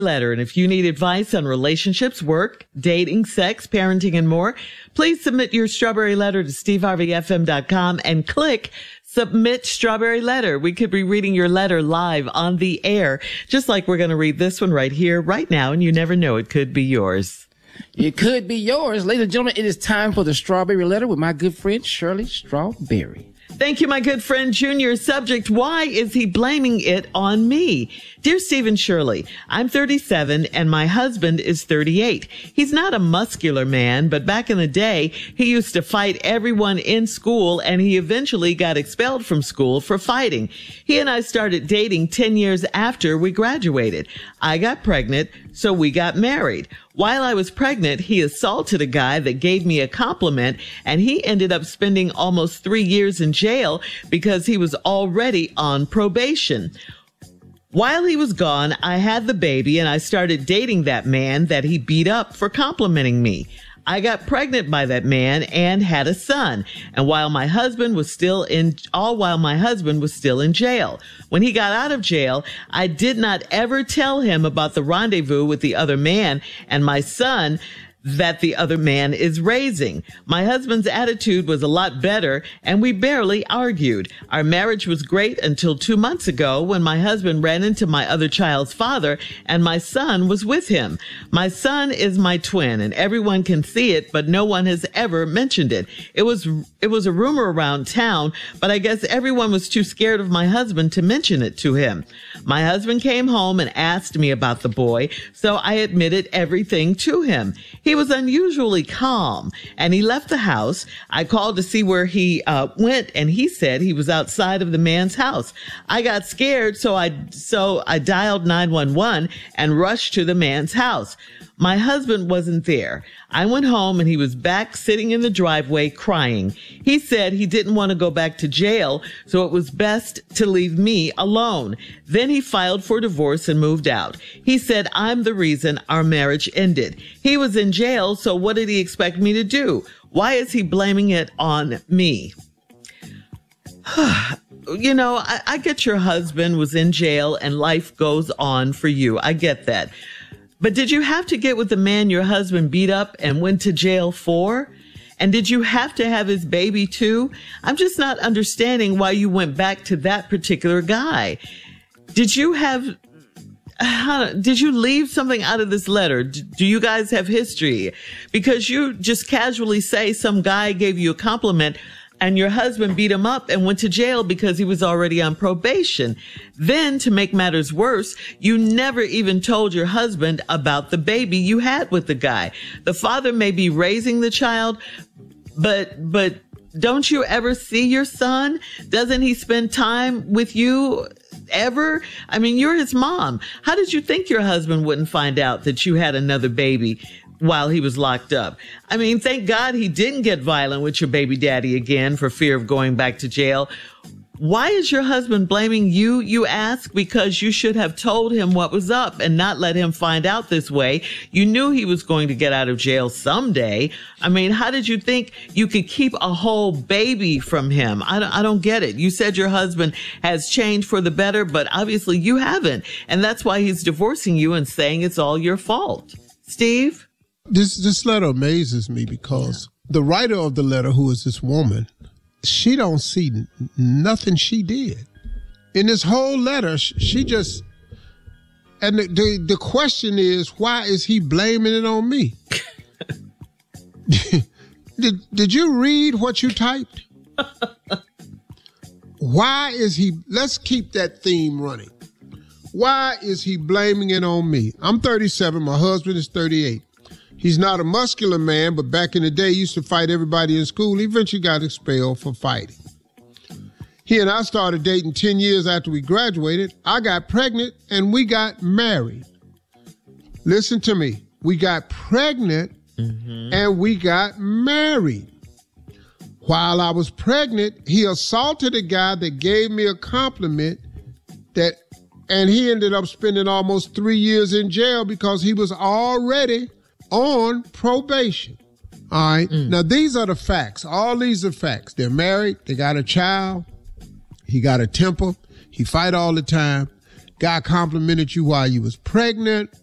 Letter. And if you need advice on relationships, work, dating, sex, parenting, and more, please submit your Strawberry Letter to steveharveyfm.com and click Submit Strawberry Letter. We could be reading your letter live on the air, just like we're going to read this one right here, right now, and you never know, it could be yours. It could be yours. Ladies and gentlemen, it is time for the Strawberry Letter with my good friend, Shirley Strawberry. Thank you, my good friend Junior. Subject, why is he blaming it on me? Dear Steve and Shirley, I'm 37 and my husband is 38. He's not a muscular man, but back in the day, he used to fight everyone in school and he eventually got expelled from school for fighting. He and I started dating 10 years after we graduated. I got pregnant, so we got married. While I was pregnant, he assaulted a guy that gave me a compliment, and he ended up spending almost 3 years in jail because he was already on probation. While he was gone, I had the baby, and I started dating that man that he beat up for complimenting me. I got pregnant by that man and had a son. And while my husband was still in jail. When he got out of jail, I did not ever tell him about the rendezvous with the other man and my son that the other man is raising. My husband's attitude was a lot better and we barely argued. Our marriage was great until 2 months ago when my husband ran into my other child's father and my son was with him. My son is my twin and everyone can see it, but no one has ever mentioned it. It was a rumor around town, but I guess everyone was too scared of my husband to mention it to him. My husband came home and asked me about the boy, so I admitted everything to him. He was unusually calm and he left the house. I called to see where he went and he said he was outside of the man's house. I got scared, so I dialed 911 and rushed to the man's house. My husband wasn't there. I went home and he was back sitting in the driveway crying. He said he didn't want to go back to jail, so it was best to leave me alone. Then he filed for divorce and moved out. He said I'm the reason our marriage ended. He was in jail, so what did he expect me to do? Why is he blaming it on me? You know, I get your husband was in jail and life goes on for you. I get that. But did you have to get with the man your husband beat up and went to jail for? And did you have to have his baby too? I'm just not understanding why you went back to that particular guy. Did you leave something out of this letter? Do you guys have history? Because you just casually say some guy gave you a compliment and your husband beat him up and went to jail because he was already on probation. Then, to make matters worse, you never even told your husband about the baby you had with the guy. The father may be raising the child, but don't you ever see your son? Doesn't he spend time with you ever? I mean, you're his mom. How did you think your husband wouldn't find out that you had another baby while he was locked up? I mean, thank God he didn't get violent with your baby daddy again for fear of going back to jail. Why is your husband blaming you, you ask? Because you should have told him what was up and not let him find out this way. You knew he was going to get out of jail someday. I mean, how did you think you could keep a whole baby from him? I don't get it. You said your husband has changed for the better, but obviously you haven't. And that's why he's divorcing you and saying it's all your fault. Steve? This letter amazes me because the writer of the letter, who is this woman, she don't see nothing she did. In this whole letter, she just, and the question is, why is he blaming it on me? Did you read what you typed? Why is he, let's keep that theme running. Why is he blaming it on me? I'm 37, my husband is 38. He's not a muscular man, but back in the day, he used to fight everybody in school. He eventually got expelled for fighting. He and I started dating 10 years after we graduated. I got pregnant and we got married. Listen to me. We got pregnant and we got married. While I was pregnant, he assaulted a guy that gave me a compliment and he ended up spending almost 3 years in jail because he was already on probation. All right. Now, these are the facts. All these are facts. They're married. They got a child. He got a temper. He fight all the time. Guy complimented you while you was pregnant.